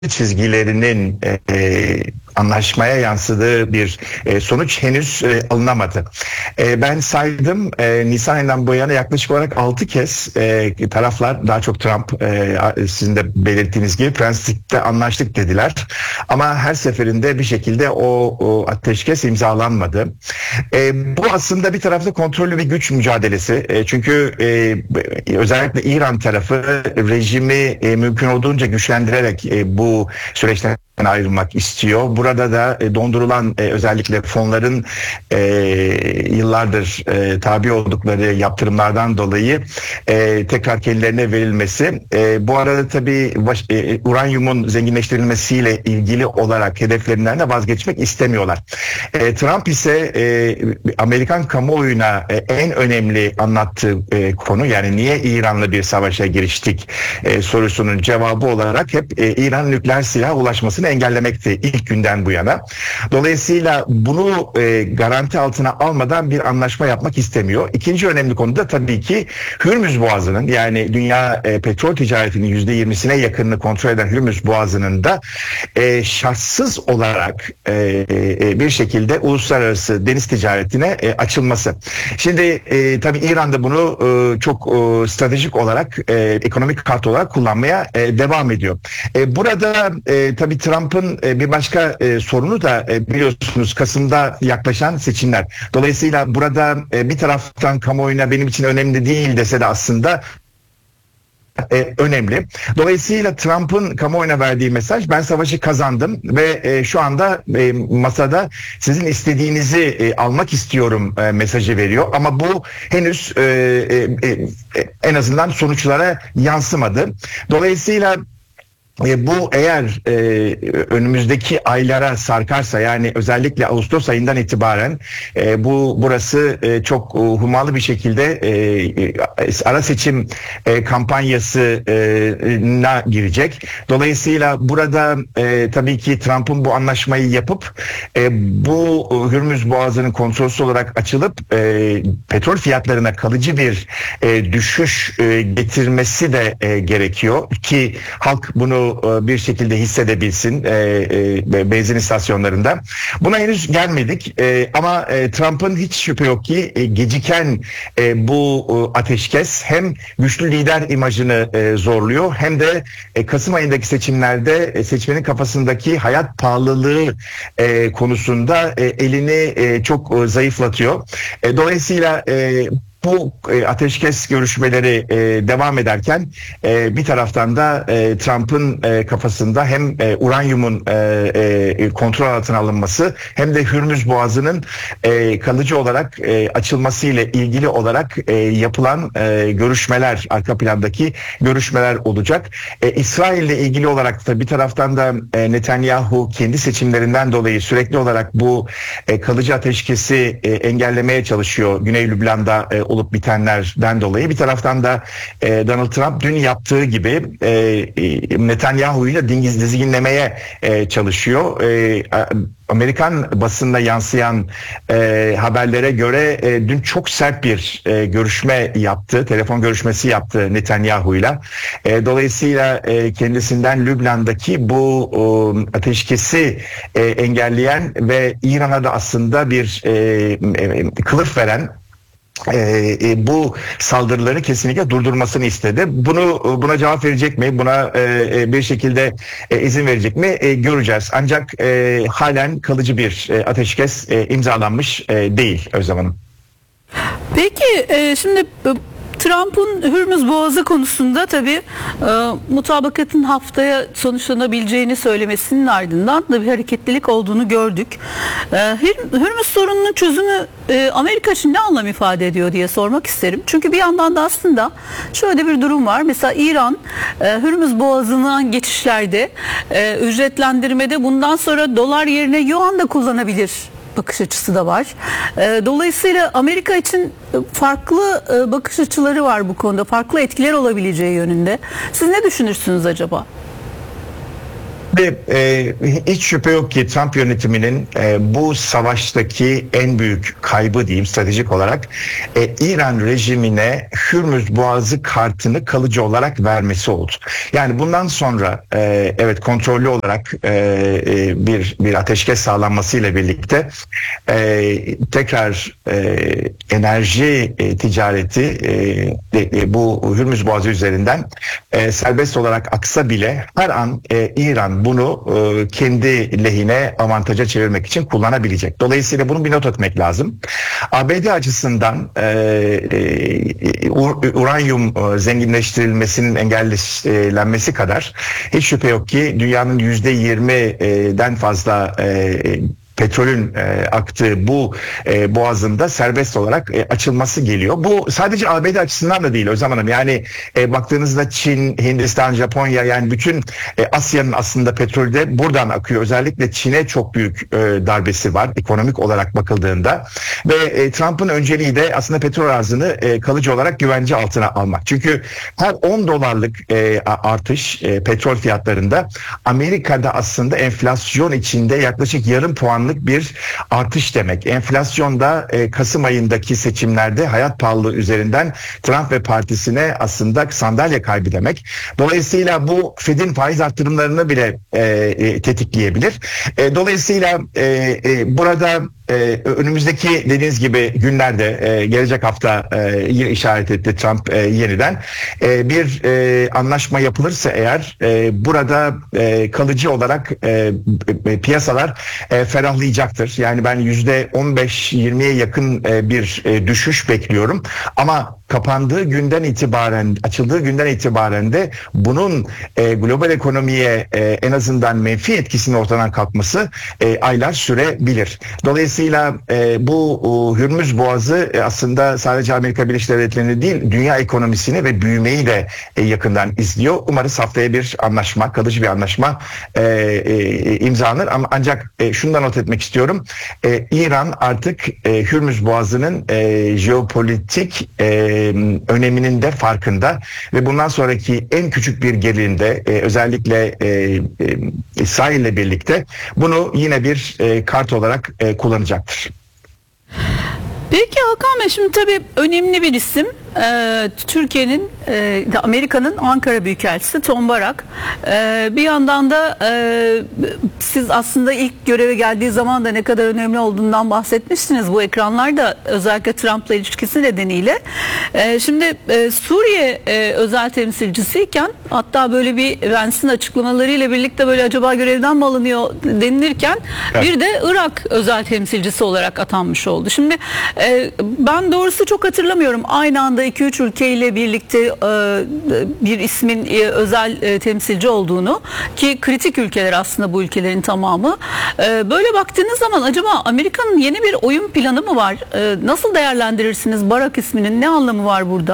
çizgilerinin anlaşmaya yansıdığı bir sonuç henüz alınamadı. Ben saydım, Nisan ayından bu yana yaklaşık olarak 6 kez taraflar, daha çok Trump, sizin de belirttiğiniz gibi prensipte anlaştık dediler. Ama her seferinde bir şekilde o ateşkes imzalanmadı. Bu aslında bir tarafta kontrollü bir güç mücadelesi. Çünkü özellikle İran tarafı rejimi mümkün olduğunca güçlendirerek bu süreçten ayrılmak istiyor. Burada da dondurulan özellikle fonların yıllardır tabi oldukları yaptırımlardan dolayı tekrar kendilerine verilmesi. Bu arada tabii uranyumun zenginleştirilmesiyle ilgili olarak hedeflerinden de vazgeçmek istemiyorlar. Trump ise Amerikan kamuoyuna en önemli anlattığı konu, yani niye İran'la bir savaşa giriştik sorusunun cevabı olarak hep İran nükleer silaha ulaşmasını engellemekti ilk günden bu yana. Dolayısıyla bunu garanti altına almadan bir anlaşma yapmak istemiyor. İkinci önemli konu da tabii ki Hürmüz Boğazı'nın, yani dünya petrol ticaretinin %20'sine yakınını kontrol eden Hürmüz Boğazı'nın da şartsız olarak bir şekilde uluslararası deniz ticaretine açılması. Şimdi tabii İran da bunu çok stratejik olarak, ekonomik kart olarak kullanmaya devam ediyor. Burada tabii Trump'ın bir başka sorunu da biliyorsunuz Kasım'da yaklaşan seçimler. Dolayısıyla burada bir taraftan kamuoyuna benim için önemli değil dese de aslında önemli. Dolayısıyla Trump'ın kamuoyuna verdiği mesaj, ben savaşı kazandım ve şu anda masada sizin istediğinizi almak istiyorum mesajı veriyor. Ama bu henüz en azından sonuçlara yansımadı. Dolayısıyla bu eğer önümüzdeki aylara sarkarsa, yani özellikle Ağustos ayından itibaren burası çok hummalı bir şekilde ara seçim kampanyasına girecek. Dolayısıyla burada tabii ki Trump'ın bu anlaşmayı yapıp bu Hürmüz Boğazı'nın kontrolsüz olarak açılıp petrol fiyatlarına kalıcı bir düşüş getirmesi de gerekiyor ki halk bunu bir şekilde hissedebilsin benzin istasyonlarında. Buna henüz gelmedik ama Trump'ın hiç şüphe yok ki geciken bu ateşkes hem güçlü lider imajını zorluyor, hem de Kasım ayındaki seçimlerde seçmenin kafasındaki hayat pahalılığı konusunda elini çok zayıflatıyor. Dolayısıyla bu ateşkes görüşmeleri devam ederken bir taraftan da Trump'ın kafasında hem uranyumun kontrol altına alınması, hem de Hürmüz Boğazı'nın kalıcı olarak açılması ile ilgili olarak yapılan görüşmeler, arka plandaki görüşmeler olacak. İsrail ile ilgili olarak da bir taraftan da Netanyahu kendi seçimlerinden dolayı sürekli olarak bu kalıcı ateşkesi engellemeye çalışıyor. Güney Lübnan'da olup bitenlerden dolayı. Bir taraftan da Donald Trump dün yaptığı gibi Netanyahu'yu da dizginlemeye çalışıyor. Amerikan basında yansıyan haberlere göre dün çok sert bir görüşme yaptı, telefon görüşmesi yaptı Netanyahu'yla. Dolayısıyla kendisinden Lübnan'daki bu ateşkesi engelleyen ve İran'a da aslında bir kılıf veren bu saldırıları kesinlikle durdurmasını istedi. Buna cevap verecek mi? Buna bir şekilde izin verecek mi? Göreceğiz. Ancak halen kalıcı bir ateşkes imzalanmış değil Özlem Hanım. Peki şimdi Trump'ın Hürmüz Boğazı konusunda tabii mutabakatın haftaya sonuçlanabileceğini söylemesinin ardından da bir hareketlilik olduğunu gördük. Hürmüz sorununun çözümü Amerika için ne anlam ifade ediyor diye sormak isterim. Çünkü bir yandan da aslında şöyle bir durum var. Mesela İran Hürmüz Boğazı'ndan geçişlerde ücretlendirmede bundan sonra dolar yerine yuan da kullanabilir bakış açısı da var. Dolayısıyla Amerika için farklı bakış açıları var bu konuda. Farklı etkiler olabileceği yönünde. Siz ne düşünürsünüz acaba? Şimdi hiç şüphe yok ki Trump yönetiminin bu savaştaki en büyük kaybı diyeyim stratejik olarak İran rejimine Hürmüz Boğazı kartını kalıcı olarak vermesi oldu. Yani bundan sonra evet kontrollü olarak bir ateşkes sağlanmasıyla birlikte tekrar enerji ticareti bu Hürmüz Boğazı üzerinden serbest olarak aksa bile her an İran bunu kendi lehine avantaja çevirmek için kullanabilecek. Dolayısıyla bunu bir not etmek lazım. ABD açısından uranyum zenginleştirilmesinin engellenmesi kadar hiç şüphe yok ki dünyanın %20'den fazla petrolün aktığı bu boğazında serbest olarak açılması geliyor. Bu sadece ABD açısından da değil Özlem Hanım. Yani baktığınızda Çin, Hindistan, Japonya yani bütün Asya'nın aslında petrolü de buradan akıyor. Özellikle Çin'e çok büyük darbesi var ekonomik olarak bakıldığında. Ve Trump'ın önceliği de aslında petrol arzını kalıcı olarak güvence altına almak. Çünkü her 10 dolarlık artış petrol fiyatlarında Amerika'da aslında enflasyon içinde yaklaşık yarım puanlık bir artış demek. Enflasyonda Kasım ayındaki seçimlerde hayat pahalılığı üzerinden Trump ve partisine aslında sandalye kaybı demek. Dolayısıyla bu Fed'in faiz artırımlarını bile tetikleyebilir. Dolayısıyla burada önümüzdeki dediğiniz gibi günlerde gelecek hafta işaret etti Trump yeniden bir anlaşma yapılırsa eğer burada kalıcı olarak piyasalar ferahlayacaktır. Yani ben %15-20'ye yakın bir düşüş bekliyorum ama kapandığı günden itibaren, açıldığı günden itibaren de bunun global ekonomiye en azından menfi etkisinin ortadan kalkması aylar sürebilir. Dolayısıyla bu Hürmüz Boğazı aslında sadece Amerika Birleşik Devletleri'ni değil, dünya ekonomisini ve büyümeyi de yakından izliyor. Umarız haftaya bir anlaşma, kalıcı bir anlaşma imzalanır. Ama ancak şunu da not etmek istiyorum. İran artık Hürmüz Boğazı'nın jeopolitik öneminin de farkında ve bundan sonraki en küçük bir gerilinde özellikle İsrail'le birlikte bunu yine bir kart olarak kullanacaktır. Peki Hakan Bey, şimdi tabii önemli bir isim Türkiye'nin Amerika'nın Ankara Büyükelçisi Tom Barak. Bir yandan da siz aslında ilk göreve geldiği zaman da ne kadar önemli olduğundan bahsetmiştiniz bu ekranlarda, özellikle Trump'la ilişkisi nedeniyle. Şimdi Suriye özel temsilcisiyken, hatta böyle bir Vance'in açıklamalarıyla birlikte böyle acaba görevden mi alınıyor denilirken evet, bir de Irak özel temsilcisi olarak atanmış oldu. Şimdi ben doğrusu çok hatırlamıyorum aynı anda 2-3 ülkeyle birlikte bir ismin özel temsilci olduğunu, ki kritik ülkeler aslında bu ülkelerin tamamı. Böyle baktığınız zaman acaba Amerika'nın yeni bir oyun planı mı var? Nasıl değerlendirirsiniz Barak isminin, ne anlamı var burada?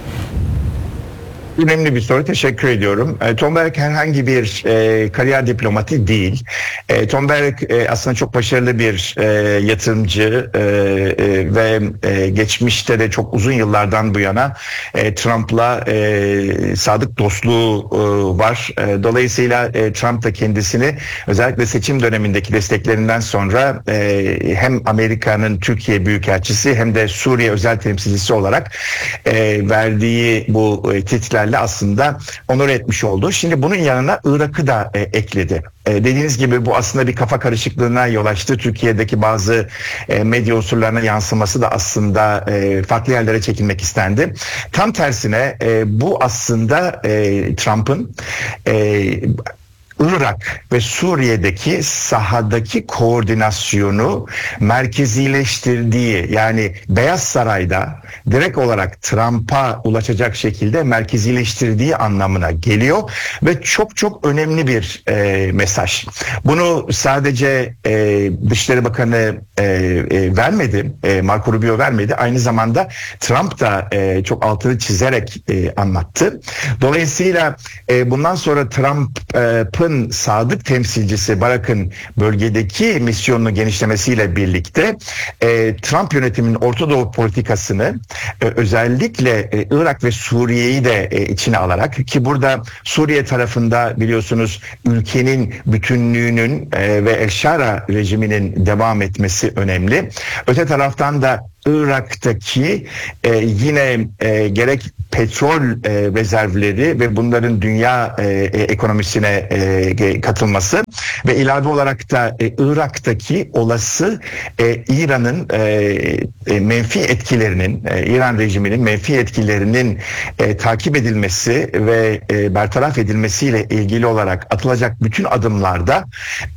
Önemli bir soru. Teşekkür ediyorum. Tom Barak herhangi bir kariyer diplomati değil. Tom Barak aslında çok başarılı bir yatırımcı ve geçmişte de çok uzun yıllardan bu yana Trump'la sadık dostluğu var. Dolayısıyla Trump da kendisini özellikle seçim dönemindeki desteklerinden sonra hem Amerika'nın Türkiye Büyükelçisi hem de Suriye özel temsilcisi olarak verdiği bu titler aslında onur etmiş oldu. Şimdi bunun yanına Irak'ı da ekledi. Dediğiniz gibi bu aslında bir kafa karışıklığına yol açtı. Türkiye'deki bazı medya unsurlarına yansıması da aslında farklı yerlere çekilmek istendi. Tam tersine bu aslında Trump'ın Irak ve Suriye'deki sahadaki koordinasyonu merkezileştirdiği, yani Beyaz Saray'da direkt olarak Trump'a ulaşacak şekilde merkezileştirdiği anlamına geliyor ve çok çok önemli bir mesaj. Bunu sadece Dışişleri Bakanı vermedi, Marco Rubio vermedi, aynı zamanda Trump da çok altını çizerek anlattı. Dolayısıyla bundan sonra Trump'ı Trump'ın sadık temsilcisi Barack'ın bölgedeki misyonunu genişlemesiyle birlikte Trump yönetiminin Orta Doğu politikasını özellikle Irak ve Suriye'yi de içine alarak, ki burada Suriye tarafında biliyorsunuz ülkenin bütünlüğünün ve El-Şara rejiminin devam etmesi önemli. Öte taraftan da Irak'taki yine gerek petrol rezervleri ve bunların dünya ekonomisine katılması ve ilave olarak da Irak'taki olası İran'ın menfi etkilerinin, İran rejiminin menfi etkilerinin takip edilmesi ve bertaraf edilmesiyle ilgili olarak atılacak bütün adımlarda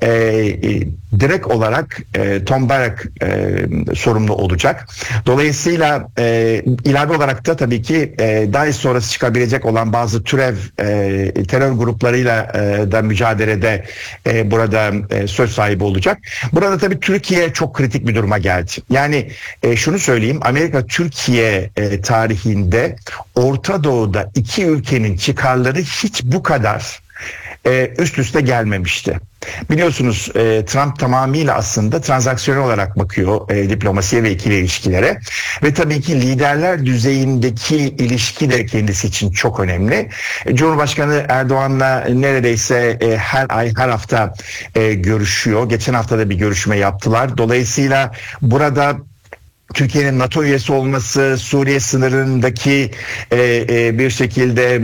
direkt olarak Tom Barrack sorumlu olacak. Dolayısıyla ilave olarak da tabii ki DAEŞ sonrası çıkabilecek olan bazı türev terör gruplarıyla da mücadelede burada söz sahibi olacak. Burada tabii Türkiye çok kritik bir duruma geldi. Yani şunu söyleyeyim, Amerika-Türkiye tarihinde Orta Doğu'da iki ülkenin çıkarları hiç bu kadar üst üste gelmemişti. Biliyorsunuz Trump tamamıyla aslında transaksiyonel olarak bakıyor diplomasiye ve ikili ilişkilere ve tabii ki liderler düzeyindeki ilişki de kendisi için çok önemli. Cumhurbaşkanı Erdoğan'la neredeyse her ay, her hafta görüşüyor. Geçen hafta da bir görüşme yaptılar. Dolayısıyla burada Türkiye'nin NATO üyesi olması, Suriye sınırındaki bir şekilde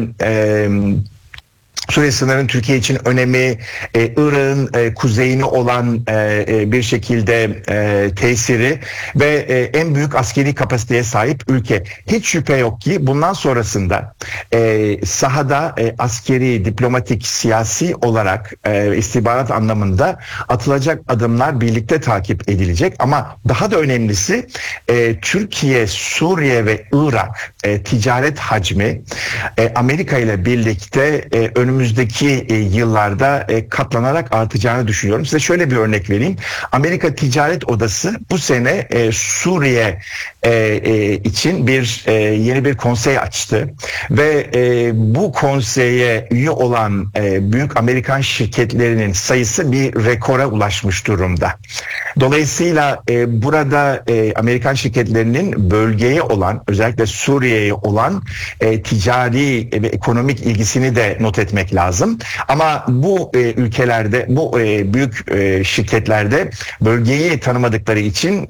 Suriye sınırının Türkiye için önemi, Irak'ın kuzeyini olan bir şekilde tesiri ve en büyük askeri kapasiteye sahip ülke. Hiç şüphe yok ki bundan sonrasında sahada askeri, diplomatik, siyasi olarak istihbarat anlamında atılacak adımlar birlikte takip edilecek. Ama daha da önemlisi Türkiye, Suriye ve Irak ticaret hacmi Amerika ile birlikte önümüzdeki yıllarda katlanarak artacağını düşünüyorum. Size şöyle bir örnek vereyim. Amerika Ticaret Odası bu sene Suriye için yeni bir konsey açtı ve bu konseye üye olan büyük Amerikan şirketlerinin sayısı bir rekora ulaşmış durumda. Dolayısıyla burada Amerikan şirketlerinin bölgeye olan, özellikle Suriye'ye olan ticari ve ekonomik ilgisini de not etmek lazım. Ama bu ülkelerde, bu büyük şirketlerde bölgeyi tanımadıkları için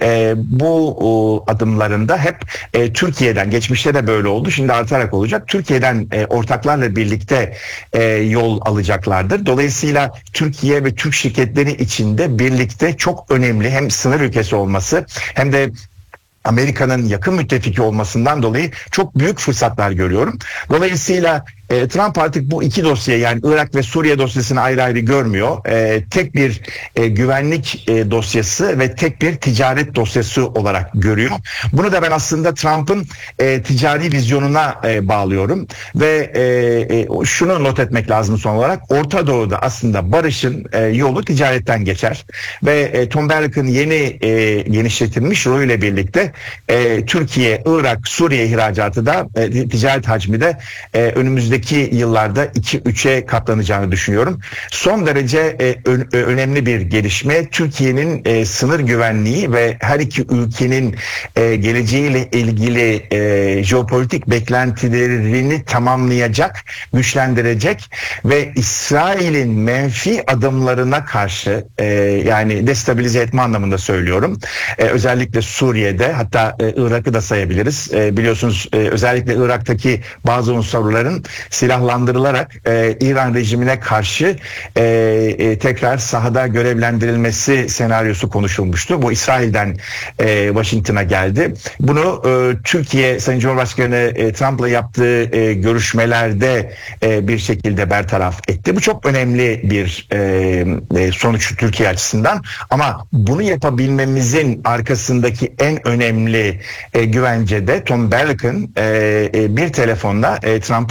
bu adımlarında hep Türkiye'den, geçmişte de böyle oldu, şimdi artarak olacak, Türkiye'den ortaklarla birlikte yol alacaklardır. Dolayısıyla Türkiye ve Türk şirketleri içinde birlikte çok önemli, hem sınır ülkesi olması hem de Amerika'nın yakın müttefiki olmasından dolayı çok büyük fırsatlar görüyorum. Dolayısıyla Trump artık bu iki dosyayı, yani Irak ve Suriye dosyasını ayrı ayrı görmüyor. Tek bir güvenlik dosyası ve tek bir ticaret dosyası olarak görüyor. Bunu da ben aslında Trump'ın ticari vizyonuna bağlıyorum. Ve şunu not etmek lazım son olarak. Orta Doğu'da aslında barışın yolu ticaretten geçer. Ve Tom Barrack'ın yeni genişletilmiş rolüyle birlikte Türkiye, Irak, Suriye ihracatı da ticaret hacmi de önümüzdeki yıllarda 2-3'e katlanacağını düşünüyorum. Son derece önemli bir gelişme. Türkiye'nin sınır güvenliği ve her iki ülkenin geleceğiyle ilgili jeopolitik beklentilerini tamamlayacak, güçlendirecek ve İsrail'in menfi adımlarına karşı yani destabilize etme anlamında söylüyorum. Özellikle Suriye'de, hatta Irak'ı da sayabiliriz. Biliyorsunuz özellikle Irak'taki bazı unsurların silahlandırılarak İran rejimine karşı tekrar sahada görevlendirilmesi senaryosu konuşulmuştu. Bu İsrail'den Washington'a geldi. Bunu Türkiye, Sayın Cumhurbaşkanı Trump'la yaptığı görüşmelerde bir şekilde bertaraf etti. Bu çok önemli bir sonuç Türkiye açısından. Ama bunu yapabilmemizin arkasındaki en önemli güvence de Tom Barrack'ın bir telefonla Trump'ı arayarak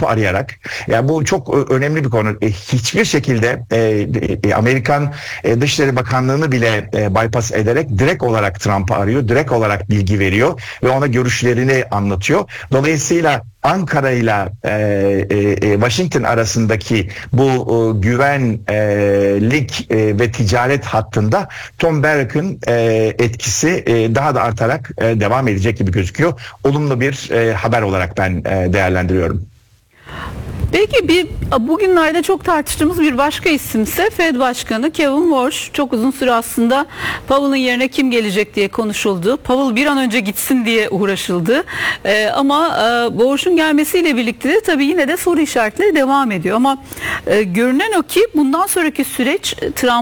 olarak, yani bu çok önemli bir konu. Hiçbir şekilde Amerikan Dışişleri Bakanlığı'nı bile bypass ederek direkt olarak Trump'ı arıyor, direkt olarak bilgi veriyor ve ona görüşlerini anlatıyor. Dolayısıyla Ankara ile Washington arasındaki bu güvenlik ve ticaret hattında Tom Barrack'ın etkisi daha da artarak devam edecek gibi gözüküyor. Olumlu bir haber olarak ben değerlendiriyorum. Peki bugünlerde çok tartıştığımız bir başka isimse Fed Başkanı Kevin Warsh. Çok uzun süre aslında Powell'ın yerine kim gelecek diye konuşuldu. Powell bir an önce gitsin diye uğraşıldı. Ama Warsh'un gelmesiyle birlikte de tabii yine de soru işaretleri devam ediyor. Ama görünen o ki bundan sonraki süreç Trump